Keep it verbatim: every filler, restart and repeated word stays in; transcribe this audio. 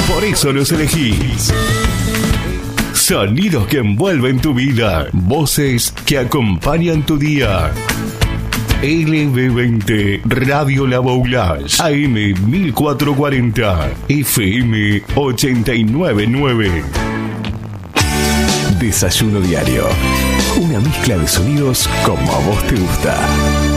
Por eso los elegís. Sonidos que envuelven tu vida. Voces que acompañan tu día. L B veinte Radio La Boulage, A M mil cuatrocientos cuarenta, F M ochenta y nueve punto nueve. Desayuno diario. Una mezcla de sonidos como a vos te gusta.